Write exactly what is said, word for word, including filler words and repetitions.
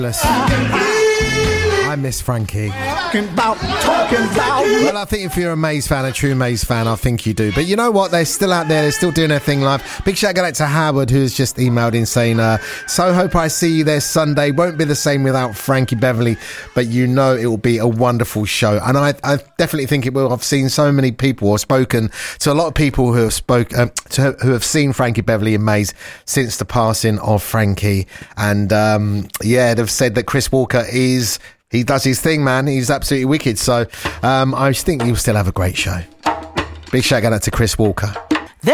I miss Frankie. Talking about, talking about. Well, I think if you're a Maze fan, a true Maze fan, I think you do. But you know what? They're still out there. They're still doing their thing live. Big shout out to Howard, who's just emailed in saying, uh, so hope I see you there Sunday. Won't be the same without Frankie Beverly, but you know it will be a wonderful show. And I, I definitely think it will. I've seen so many people, or spoken to a lot of people who have spoke, uh, to, who have seen Frankie Beverly in Maze since the passing of Frankie. And um, yeah, they've said that Chris Walker is... He does his thing, man. He's absolutely wicked. So um, I think you'll still have a great show. Big shout out to Chris Walker.